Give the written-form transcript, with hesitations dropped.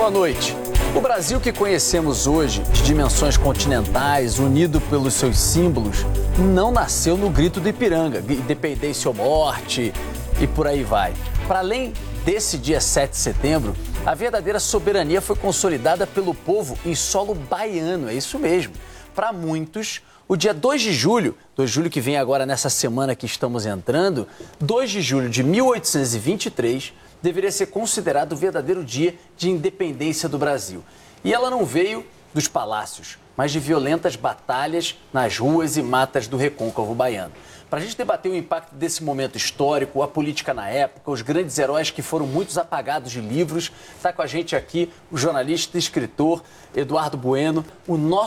Boa noite. O Brasil que conhecemos hoje, de dimensões continentais, unido pelos seus símbolos, não nasceu no grito do Ipiranga, independência ou morte e por aí vai. Para além desse dia 7 de setembro, a verdadeira soberania foi consolidada pelo povo em solo baiano, é isso mesmo. Para muitos, o dia 2 de julho que vem agora nessa semana que estamos entrando, 2 de julho de 1823, deveria ser considerado o verdadeiro dia de independência do Brasil. E ela não veio dos palácios, mas de violentas batalhas nas ruas e matas do recôncavo baiano. Para a gente debater o impacto desse momento histórico, a política na época, os grandes heróis que foram muitos apagados de livros, está com a gente aqui o jornalista e escritor Eduardo Bueno, o nosso